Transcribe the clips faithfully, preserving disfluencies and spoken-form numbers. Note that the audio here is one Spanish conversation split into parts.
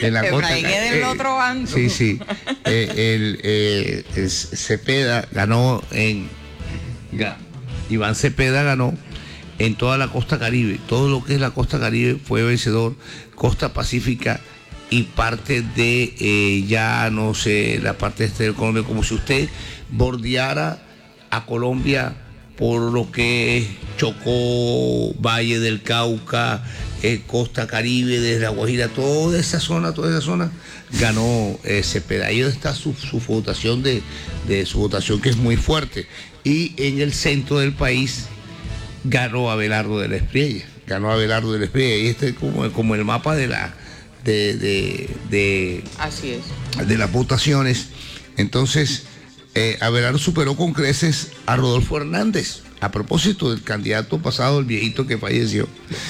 en la costa, Efraín es del eh, otro bando. Sí, sí. Eh, el, eh, el Cepeda ganó en... ga- Iván Cepeda ganó en toda la costa Caribe. Todo lo que es la costa Caribe fue vencedor. Costa Pacífica y parte de, eh, ya no sé, la parte este de Colombia, como si usted bordeara a Colombia por lo que es Chocó, Valle del Cauca, eh, Costa Caribe, desde La Guajira, toda esa zona, toda esa zona, ganó eh, Cepeda. Ahí está su, su votación de, de su votación, que es muy fuerte. Y en el centro del país ganó Abelardo de la Espriella, ganó Abelardo de la Espriella. Y este es como, como el mapa de la de, de, de, Así es. de las votaciones. Entonces, eh, Abelardo superó con creces a Rodolfo Hernández. A propósito del candidato pasado, el viejito que falleció,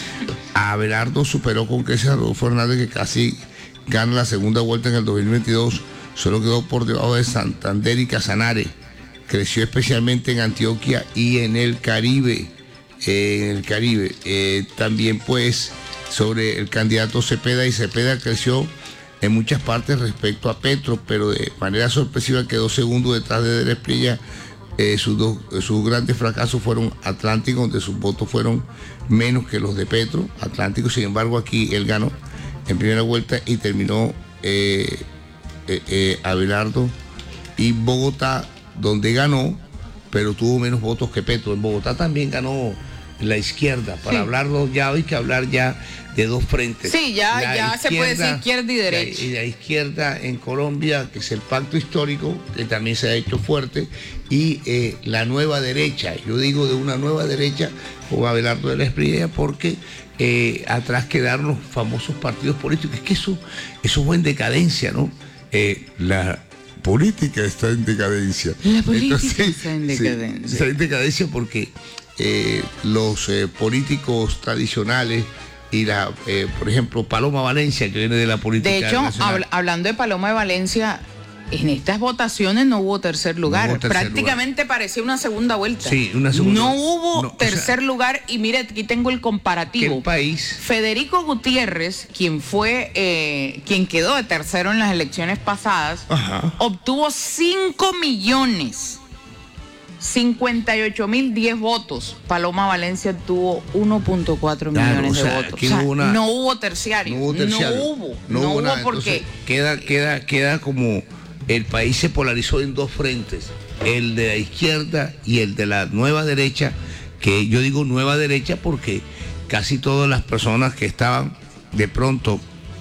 Abelardo superó con creces a Rodolfo Hernández, que casi gana la segunda vuelta en el dos mil veintidós, solo quedó por debajo de Santander y Casanare. Creció especialmente en Antioquia y en el Caribe. Eh, en el Caribe. Eh, también pues sobre el candidato Cepeda, y Cepeda creció en muchas partes respecto a Petro, pero de manera sorpresiva quedó segundo detrás de De la Espriella. Eh, sus, dos, sus grandes fracasos fueron Atlántico, donde sus votos fueron menos que los de Petro. Atlántico, sin embargo, aquí él ganó en primera vuelta y terminó eh, eh, eh, Abelardo. Y Bogotá, donde ganó, pero tuvo menos votos que Petro. En Bogotá también ganó la izquierda. Para Sí. hablarlo ya hay que hablar ya de dos frentes. Sí, ya, La ya se puede decir izquierda y derecha. La, y la izquierda en Colombia, que es el pacto histórico, que también se ha hecho fuerte, y eh, la nueva derecha. Yo digo de una nueva derecha con Abelardo de la Espriella, porque eh, atrás quedaron los famosos partidos políticos. Es que eso, eso fue en decadencia, ¿no? Eh, la política está en decadencia. La política está en decadencia. Sí, está en decadencia porque eh, los eh, políticos tradicionales y la, eh, por ejemplo, Paloma Valencia, que viene de la política De hecho, nacional. habl- hablando de Paloma de Valencia, en estas votaciones no hubo tercer lugar. No hubo tercer Prácticamente lugar. parecía una segunda vuelta. Sí, una segunda No vuelta. hubo No, o tercer sea, lugar. Y mire, aquí tengo el que comparativo. el país, Federico Gutiérrez, quien fue, eh, quien quedó de tercero en las elecciones pasadas, ajá, obtuvo cinco millones cincuenta y ocho mil diez votos. Paloma Valencia tuvo uno punto cuatro Claro, millones o sea, de votos. aquí O sea, hubo una- no hubo terciario. no hubo terciario. No hubo. no No hubo hubo nada. porque Entonces, queda, queda, queda como el país se polarizó en dos frentes, el de la izquierda y el de la nueva derecha, que yo digo nueva derecha porque casi todas las personas que estaban de pronto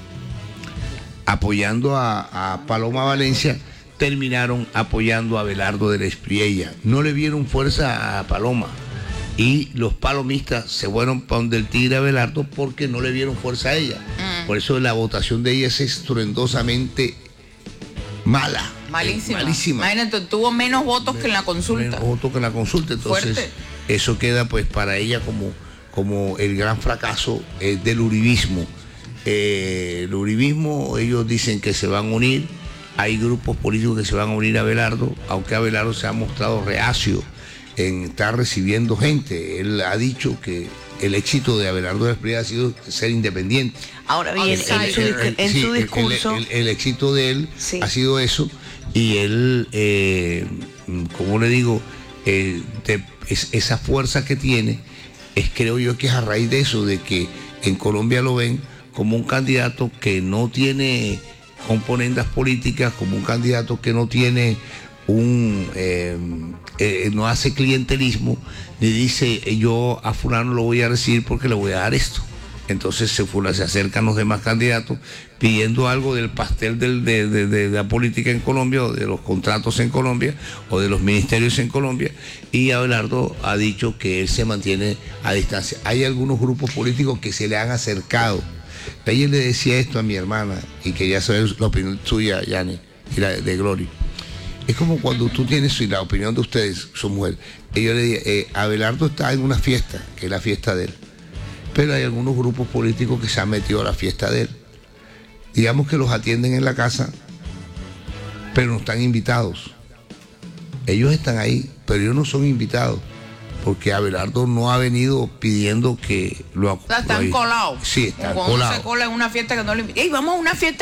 apoyando a, a Paloma Valencia terminaron apoyando a Abelardo de la Espriella. No le vieron fuerza a Paloma. Y los palomistas se fueron para donde el tigre Abelardo porque no le vieron fuerza a ella. Mm. Por eso la votación de ella es estruendosamente mala. malísima. Malísima. Imagínate, tuvo menos votos que en la consulta. Menos votos que en la consulta. Entonces, Fuerte. eso queda pues para ella como, como el gran fracaso eh, del uribismo. Eh, el uribismo, ellos dicen que se van a unir. Hay grupos políticos que se van a unir a Abelardo, aunque Abelardo se ha mostrado reacio en estar recibiendo gente. Él ha dicho que el éxito de Abelardo de la Espriella ha sido ser independiente. Ahora bien, El- en, el- su, el- en Sí, su el- discurso, El, el- el éxito de él Sí. ha sido eso, y él, eh, como le digo, eh, de- es- esa fuerza que tiene, es creo yo que es a raíz de eso, de que en Colombia lo ven como un candidato que no tiene componendas políticas, como un candidato que no tiene un eh, eh, no hace clientelismo, ni dice eh, yo a fulano lo voy a recibir porque le voy a dar esto. Entonces se, se acercan los demás candidatos pidiendo algo del pastel del, de, de, de la política en Colombia, o de los contratos en Colombia, o de los ministerios en Colombia, y Abelardo ha dicho que él se mantiene a distancia. Hay algunos grupos políticos que se le han acercado. Ayer le decía esto a mi hermana, y quería saber la opinión suya, Yani, y la de Gloria. Es como cuando tú tienes, y la opinión de ustedes, son mujeres. Y yo le dije, eh, Abelardo está en una fiesta, que es la fiesta de él. Pero hay algunos grupos políticos que se han metido a la fiesta de él. Digamos que los atienden en la casa, pero no están invitados. Ellos están ahí, pero ellos no son invitados, porque Abelardo no ha venido pidiendo que lo O sea, están lo- colados. Sí, están Cuando uno colados. se cola en una fiesta que no le invitan. ¡Ey, vamos a una fiesta!